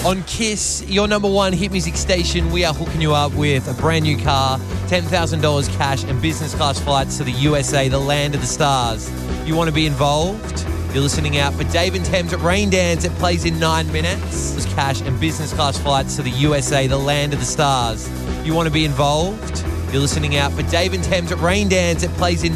On Kiss, your number one hit music station, we are hooking you up with a brand new car, $10,000 cash and business class flights to the USA, the land of the stars. You want to be involved? You're listening out for Dave and Thames at Rain Dance. It plays in 9 minutes. There's cash and business class flights to the USA, the land of the stars. You want to be involved? You're listening out for Dave and Thames at Rain Dance. It plays in